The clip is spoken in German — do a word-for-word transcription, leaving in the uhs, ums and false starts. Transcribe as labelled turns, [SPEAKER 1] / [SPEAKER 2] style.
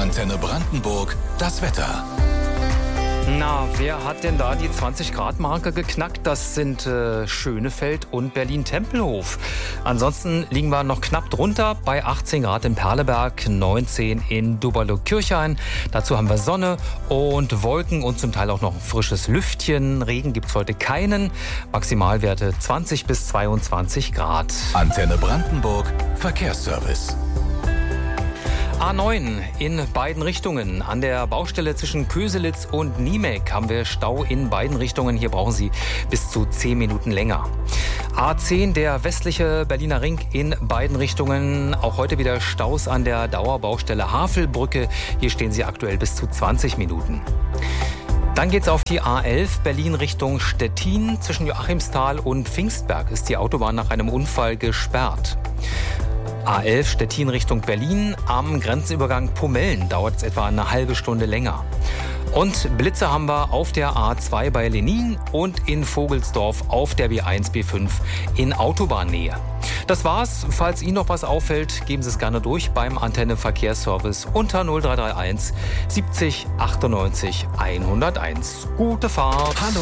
[SPEAKER 1] Antenne Brandenburg, das Wetter.
[SPEAKER 2] Na, wer hat denn da die zwanzig Grad Marke geknackt? Das sind äh, Schönefeld und Berlin-Tempelhof. Ansonsten liegen wir noch knapp drunter bei achtzehn Grad in Perleberg, neunzehn in Doberlo-Kirchhain. Dazu haben wir Sonne und Wolken und zum Teil auch noch ein frisches Lüftchen. Regen gibt's heute keinen. Maximalwerte zwanzig bis zweiundzwanzig Grad.
[SPEAKER 1] Antenne Brandenburg, Verkehrsservice.
[SPEAKER 2] A neun in beiden Richtungen. An der Baustelle zwischen Köselitz und Niemek haben wir Stau in beiden Richtungen. Hier brauchen Sie bis zu zehn Minuten länger. A zehn, der westliche Berliner Ring in beiden Richtungen. Auch heute wieder Staus an der Dauerbaustelle Havelbrücke. Hier stehen Sie aktuell bis zu zwanzig Minuten. Dann geht's auf die A elf, Berlin Richtung Stettin. Zwischen Joachimsthal und Pfingstberg ist die Autobahn nach einem Unfall gesperrt. A elf Stettin Richtung Berlin. Am Grenzübergang Pomellen dauert es etwa eine halbe Stunde länger. Und Blitze haben wir auf der A zwei bei Lenin und in Vogelsdorf auf der B eins B fünf in Autobahnnähe. Das war's. Falls Ihnen noch was auffällt, geben Sie es gerne durch beim Antenne Verkehrsservice unter null drei drei eins siebzig achtundneunzig hunderteins. Gute Fahrt.
[SPEAKER 1] Hallo.